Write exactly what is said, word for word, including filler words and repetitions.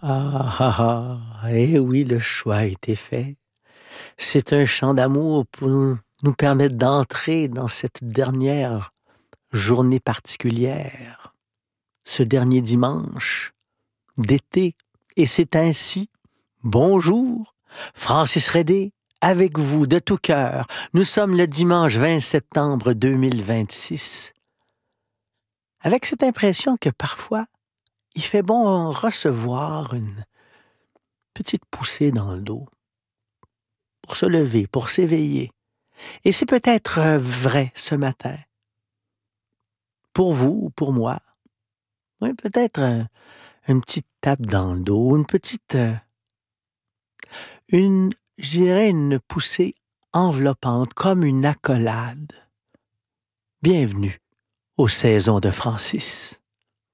Ah, ah, ah, eh oui, le choix a été fait. C'est un chant d'amour pour nous nous permettre d'entrer dans cette dernière journée particulière, ce dernier dimanche d'été. Et c'est ainsi, bonjour, Francis Redé, avec vous de tout cœur. Nous sommes le dimanche vingt septembre deux mille vingt-six, avec cette impression que parfois, il fait bon recevoir une petite poussée dans le dos, pour se lever, pour s'éveiller. Et c'est peut-être euh, vrai ce matin, pour vous ou pour moi. Oui, peut-être euh, une petite tape dans le dos, une petite, euh, une, je dirais une poussée enveloppante, comme une accolade. Bienvenue aux saisons de Francis.